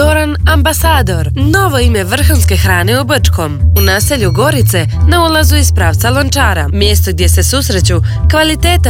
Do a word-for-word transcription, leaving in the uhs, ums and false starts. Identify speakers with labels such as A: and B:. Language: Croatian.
A: Restoran Ambasador, novo ime vrhunske hrane u Brčkom, u naselju Gorice, na ulazu iz pravca Lončara, mjesto gdje se susreću kvaliteta